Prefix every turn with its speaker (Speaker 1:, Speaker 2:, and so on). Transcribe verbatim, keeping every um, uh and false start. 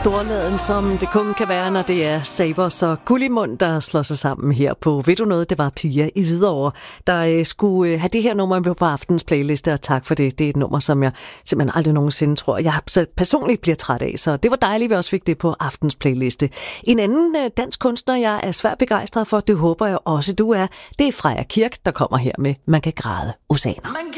Speaker 1: storladen, som det kun kan være, når det er Savers og Gullimund, der slår sig sammen her på Ved du noget, det var Pia i Hvidovre, der øh, skulle øh, have det her nummer med på aftens playliste, og tak for det. Det er et nummer, som jeg simpelthen aldrig nogensinde tror, jeg personligt bliver træt af, så det var dejligt, at vi også fik det på aftens playliste. En anden øh, dansk kunstner, jeg er svært begejstret for, det håber jeg også, du er, det er Freja Kirk, der kommer her med Man kan græde oceaner.